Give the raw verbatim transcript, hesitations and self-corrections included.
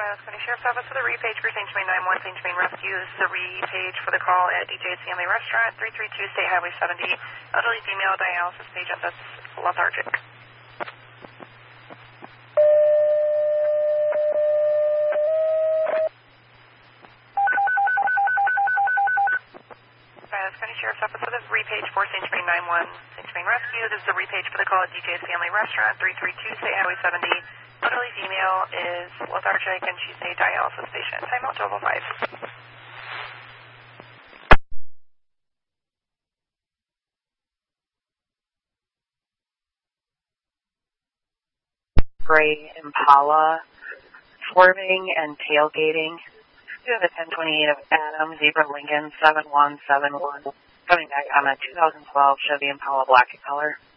Files County Sheriff's Office for the repage for Saint Germain nine one, Saint Germain Rescue. This is the repage for the call at D J's Family Restaurant, three three two State Highway seventy. Elderly female dialysis patient that's lethargic. Files County Sheriff's Office for the repage for Saint Germain nine one, Saint Germain Rescue. This is the repage for the call at D J's Family Restaurant, three three two State Highway seventy. Elderly female is lethargic and she's a dialysis patient. Timeout twelve oh five. Gray Impala swerving and tailgating. We have a ten twenty-eight of Adam Zebra Lincoln seven one seven one coming back on a two thousand twelve Chevy Impala black in color.